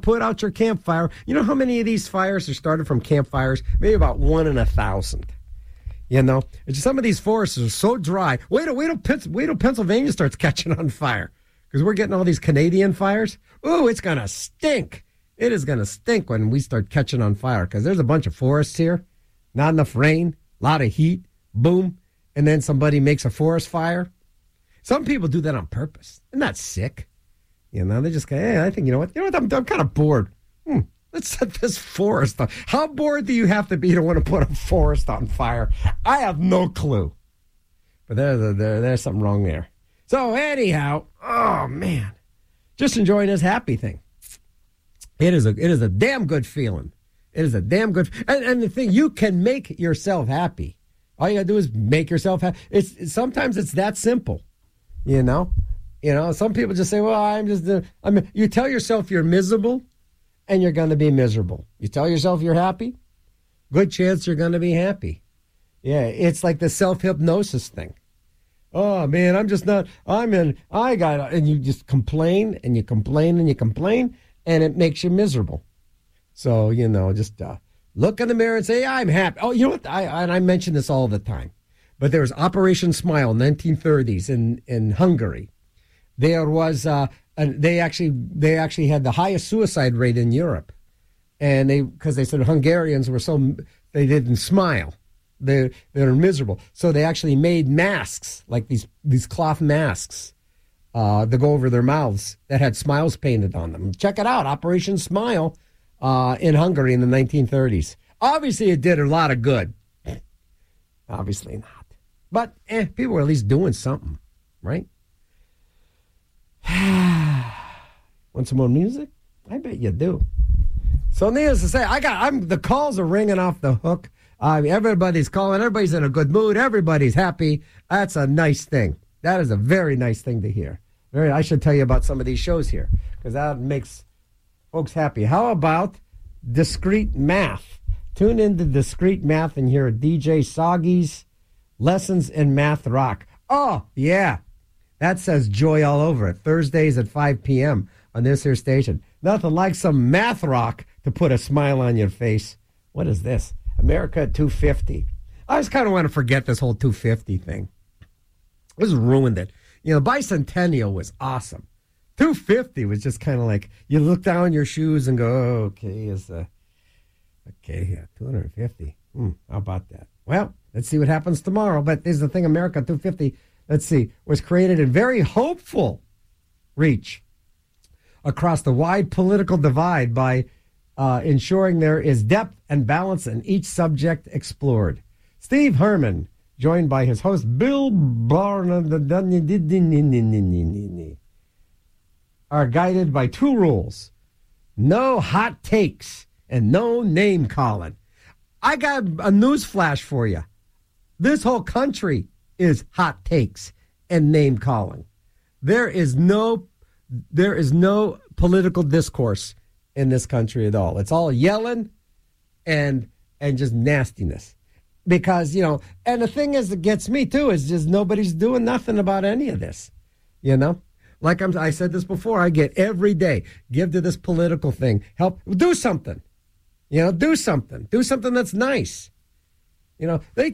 put out your campfire. You know how many of these fires are started from campfires? Maybe about 1 in 1,000. You know, some of these forests are so dry. Wait till Pennsylvania starts catching on fire, because we're getting all these Canadian fires. Ooh, it's going to stink. It is going to stink when we start catching on fire, because there's a bunch of forests here, not enough rain, a lot of heat, boom, and then somebody makes a forest fire. Some people do that on purpose. They're not sick. You know, they just go, hey, I think, you know what, I'm kind of bored. Let's set this forest on. How bored do you have to be to want to put a forest on fire? I have no clue. But there's something wrong there. So anyhow, oh man, just enjoying this happy thing. It is a damn good feeling. It is a damn good, and the thing, you can make yourself happy. All you gotta do is make yourself happy. Sometimes it's that simple, you know. You know, some people just say, well, you tell yourself you're miserable, and you're going to be miserable. You tell yourself you're happy, good chance you're going to be happy. Yeah, it's like the self-hypnosis thing. Oh, man, and you just complain, and you complain, and you complain, and it makes you miserable. So, you know, just look in the mirror and say, I'm happy. Oh, you know what? I mention this all the time. But there was Operation Smile in the 1930s in Hungary. There was... they actually had the highest suicide rate in Europe, and because they said Hungarians were they didn't smile, they were miserable. So they actually made masks, like these cloth masks, to go over their mouths that had smiles painted on them. Check it out, Operation Smile, in Hungary in the 1930s. Obviously, it did a lot of good. Obviously not, but people were at least doing something, right? Want some more music? I bet you do. So needless to say, the calls are ringing off the hook. Everybody's calling. Everybody's in a good mood. Everybody's happy. That's a nice thing. That is a very nice thing to hear. I should tell you about some of these shows here, because that makes folks happy. How about Discrete Math? Tune into Discrete Math and hear DJ Soggy's Lessons in Math Rock. Oh, yeah. That says joy all over it. Thursdays at 5 p.m. on this here station. Nothing like some math rock to put a smile on your face. What is this? America at 250. I just kind of want to forget this whole 250 thing. This ruined it. You know, Bicentennial was awesome. 250 was just kind of like, you look down your shoes and go, oh, okay, 250. How about that? Well, let's see what happens tomorrow. But there's the thing, America 250. Let's see, was created in very hopeful reach across the wide political divide by ensuring there is depth and balance in each subject explored. Steve Herman, joined by his host, Bill Barnum, are guided by two rules: no hot takes and no name calling. I got a news flash for you. This whole country is hot takes and name calling. There is no political discourse in this country at all. It's all yelling and just nastiness. Because, you know, and the thing is that gets me too is just nobody's doing nothing about any of this. You know? Like I said this before, I get every day, give to this political thing. Help, do something. You know, do something. Do something that's nice. You know, this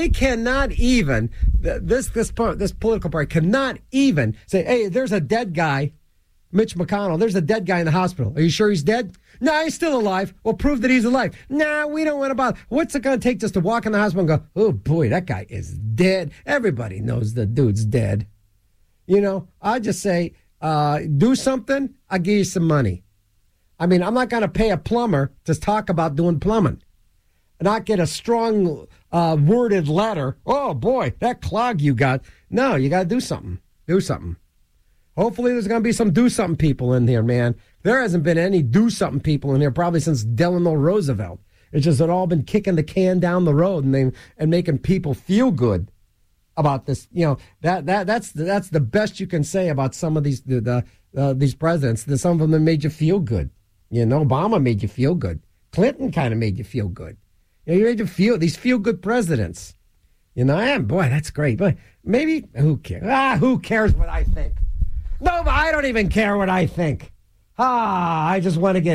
political party cannot even say, hey, there's a dead guy, Mitch McConnell, there's a dead guy in the hospital. Are you sure he's dead? No, he's still alive. Well, prove that he's alive. No, we don't want to bother. What's it going to take just to walk in the hospital and go, oh, boy, that guy is dead. Everybody knows the dude's dead. You know, I just say, do something, I'll give you some money. I mean, I'm not going to pay a plumber to talk about doing plumbing. Not get a strong worded letter. Oh, boy, that clog you got. No, you got to do something. Do something. Hopefully there's going to be some do-something people in here, man. There hasn't been any do-something people in here probably since Delano Roosevelt. It's just they've all been kicking the can down the road and making people feel good about this. You know, that's the best you can say about some of these presidents. Some of them made you feel good. You know, Obama made you feel good. Clinton kind of made you feel good. You know, you made you feel these feel-good presidents. You know, boy, that's great. But maybe, who cares? Who cares what I think? No, but I don't even care what I think. I just want to get